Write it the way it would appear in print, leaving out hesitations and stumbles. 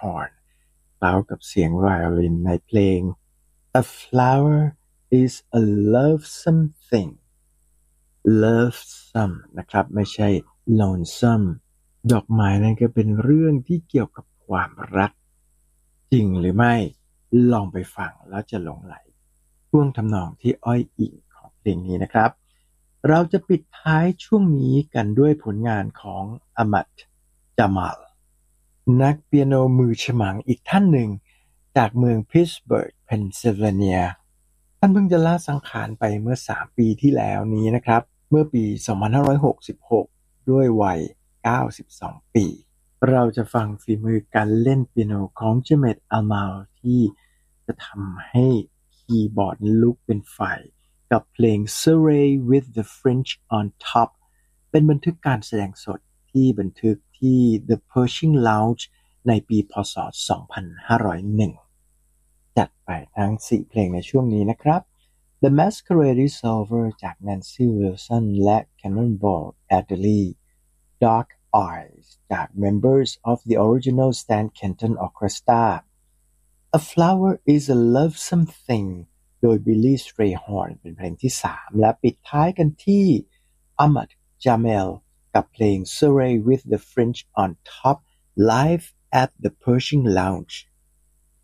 horn เคล้ากับเสียงไวโอลินในเพลง A flower is a lovesome thing lovesome นะครับไม่ใช่ lonesome ดอกไม้นั่นก็เป็นเรื่องที่เกี่ยวกับความรักจริงหรือไม่ลองไปฟังแล้วจะหลงไหลช่วงทำนองที่อ้อยอิงของเพลงนี้นะครับเราจะปิดท้ายช่วงนี้กันด้วยผลงานของอามัดจามัลนักเปียโนมือฉมังอีกท่านหนึ่งจากเมืองพิตต์สเบิร์กเพนซิลเวเนียท่านเพิ่งจะละสังขารไปเมื่อ3 ปีที่แล้วนี้นะครับเมื่อปี2566ด้วยวัย92 ปีเราจะฟังฝีมือการเล่นเปียโนของเจเมตอัลมาลที่จะทำให้คีย์บอร์ดลุกเป็นไฟกับเพลง Surrey with the French on Top เป็นบันทึกการแสดงสดที่บันทึกที่ The Pershing Lounge ในปีพ.ศ. 2501 จัดไปทั้ง4เพลงในช่วงนี้นะครับ The Masquerade is Over จาก Nancy Wilson และ Cannonball Adderley Dark Eyes จาก Members of the Original Stan Kenton Orchestra A Flower is a Lovesome Thing โดย Billy Strayhorn เป็นเพลงที่3และปิดท้ายกันที่ Ahmad Jamal กับเพลง Surrey with the French on Top Live at the Pershing Lounge